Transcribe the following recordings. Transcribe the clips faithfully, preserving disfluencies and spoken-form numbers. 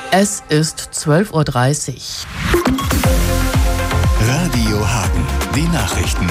Es ist zwölf Uhr dreißig. Radio Hagen, die Nachrichten.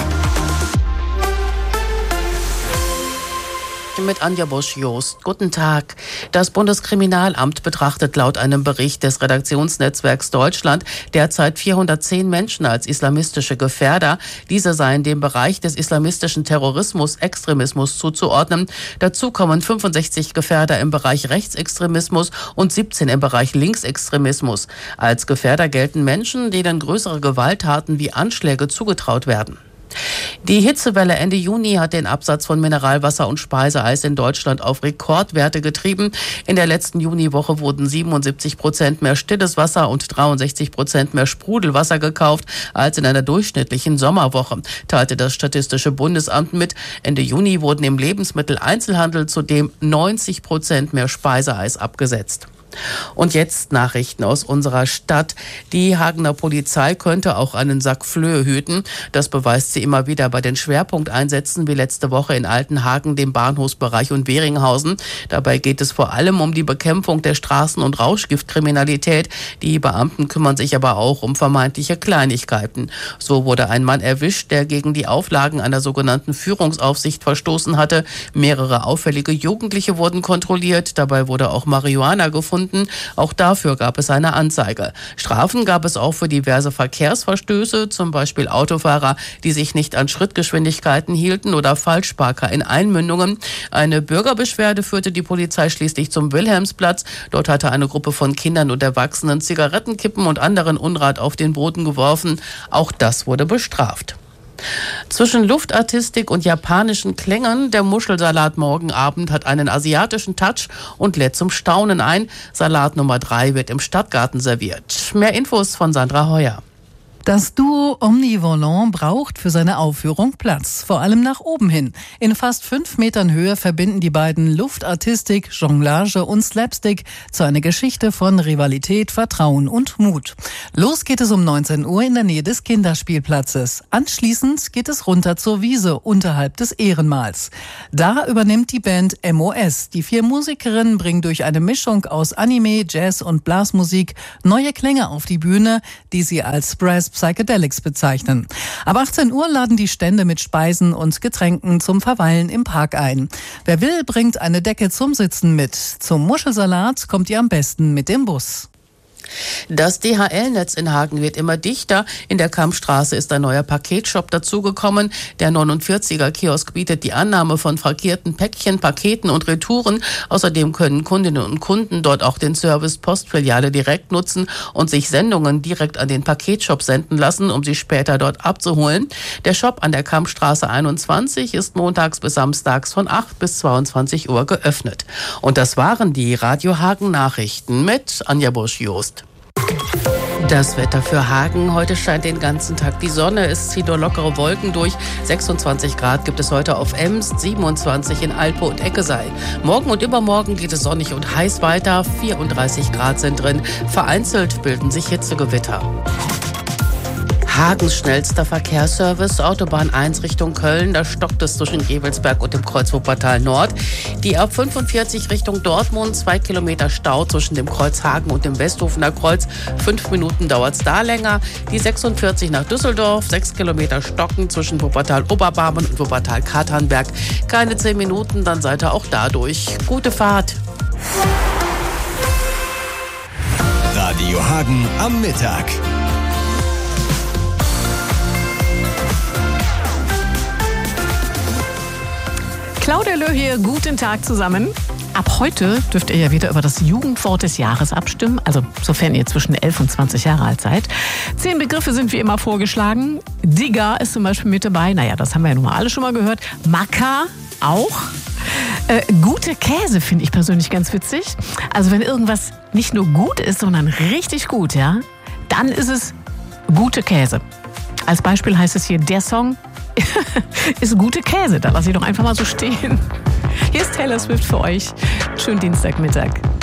Mit Anja Busch-Jost. Guten Tag. Das Bundeskriminalamt betrachtet laut einem Bericht des Redaktionsnetzwerks Deutschland derzeit vierhundertzehn Menschen als islamistische Gefährder. Diese seien dem Bereich des islamistischen Terrorismus, Extremismus zuzuordnen. Dazu kommen fünfundsechzig Gefährder im Bereich Rechtsextremismus und siebzehn im Bereich Linksextremismus. Als Gefährder gelten Menschen, denen größere Gewalttaten wie Anschläge zugetraut werden. Die Hitzewelle Ende Juni hat den Absatz von Mineralwasser und Speiseeis in Deutschland auf Rekordwerte getrieben. In der letzten Juniwoche wurden siebenundsiebzig Prozent mehr stilles Wasser und dreiundsechzig Prozent mehr Sprudelwasser gekauft als in einer durchschnittlichen Sommerwoche, teilte das Statistische Bundesamt mit. Ende Juni wurden im Lebensmitteleinzelhandel zudem neunzig Prozent mehr Speiseeis abgesetzt. Und jetzt Nachrichten aus unserer Stadt. Die Hagener Polizei könnte auch einen Sack Flöhe hüten. Das beweist sie immer wieder bei den Schwerpunkteinsätzen wie letzte Woche in Altenhagen, dem Bahnhofsbereich und Weringhausen. Dabei geht es vor allem um die Bekämpfung der Straßen- und Rauschgiftkriminalität. Die Beamten kümmern sich aber auch um vermeintliche Kleinigkeiten. So wurde ein Mann erwischt, der gegen die Auflagen einer sogenannten Führungsaufsicht verstoßen hatte. Mehrere auffällige Jugendliche wurden kontrolliert. Dabei wurde auch Marihuana gefunden. Auch dafür gab es eine Anzeige. Strafen gab es auch für diverse Verkehrsverstöße, zum Beispiel Autofahrer, die sich nicht an Schrittgeschwindigkeiten hielten oder Falschparker in Einmündungen. Eine Bürgerbeschwerde führte die Polizei schließlich zum Wilhelmsplatz. Dort hatte eine Gruppe von Kindern und Erwachsenen Zigarettenkippen und anderen Unrat auf den Boden geworfen. Auch das wurde bestraft. Zwischen Luftartistik und japanischen Klängen, der Muschelsalat morgen Abend hat einen asiatischen Touch und lädt zum Staunen ein. Salat Nummer drei wird im Stadtgarten serviert. Mehr Infos von Sandra Heuer. Das Duo Omnivolant braucht für seine Aufführung Platz, vor allem nach oben hin. In fast fünf Metern Höhe verbinden die beiden Luftartistik, Jonglage und Slapstick zu einer Geschichte von Rivalität, Vertrauen und Mut. Los geht es um neunzehn Uhr in der Nähe des Kinderspielplatzes. Anschließend geht es runter zur Wiese unterhalb des Ehrenmals. Da übernimmt die Band M O S. Die vier Musikerinnen bringen durch eine Mischung aus Anime, Jazz und Blasmusik neue Klänge auf die Bühne, die sie als Brass Psychedelics bezeichnen. Ab achtzehn Uhr laden die Stände mit Speisen und Getränken zum Verweilen im Park ein. Wer will, bringt eine Decke zum Sitzen mit. Zum Muschelsalat kommt ihr am besten mit dem Bus. Das D H L-Netz in Hagen wird immer dichter. In der Kampstraße ist ein neuer Paketshop dazugekommen. Der neunundvierziger-Kiosk bietet die Annahme von frankierten Päckchen, Paketen und Retouren. Außerdem können Kundinnen und Kunden dort auch den Service Postfiliale direkt nutzen und sich Sendungen direkt an den Paketshop senden lassen, um sie später dort abzuholen. Der Shop an der Kampstraße einundzwanzig ist montags bis samstags von acht bis zweiundzwanzig Uhr geöffnet. Und das waren die Radio Hagen Nachrichten mit Anja Busch-Jost. Das Wetter für Hagen. Heute scheint den ganzen Tag die Sonne. Es zieht nur lockere Wolken durch. sechsundzwanzig Grad gibt es heute auf Ems, siebenundzwanzig in Alpe und Eckesei. Morgen und übermorgen geht es sonnig und heiß weiter. vierunddreißig Grad sind drin. Vereinzelt bilden sich Hitzegewitter. Hagens schnellster Verkehrsservice, Autobahn eins Richtung Köln, da stockt es zwischen Gevelsberg und dem Kreuz Wuppertal Nord. Die A fünfundvierzig Richtung Dortmund, zwei Kilometer Stau zwischen dem Kreuz Hagen und dem Westhofener Kreuz. Fünf Minuten dauert es da länger. Die sechsundvierzig nach Düsseldorf, sechs Kilometer stocken zwischen Wuppertal-Oberbarmen und Wuppertal-Katernberg. Keine zehn Minuten, dann seid ihr auch da durch. Gute Fahrt. Radio Hagen am Mittag. Claudia Löh hier, guten Tag zusammen. Ab heute dürft ihr ja wieder über das Jugendwort des Jahres abstimmen, also sofern ihr zwischen elf und zwanzig Jahre alt seid. Zehn Begriffe sind wie immer vorgeschlagen. Digger ist zum Beispiel mit dabei, naja, das haben wir ja nun mal alle schon mal gehört. Macker auch. Äh, gute Käse finde ich persönlich ganz witzig. Also wenn irgendwas nicht nur gut ist, sondern richtig gut, ja, dann ist es gute Käse. Als Beispiel heißt es hier, der Song ist gute Käse. Da lasse ich doch einfach mal so stehen. Hier ist Taylor Swift für euch. Schönen Dienstagmittag.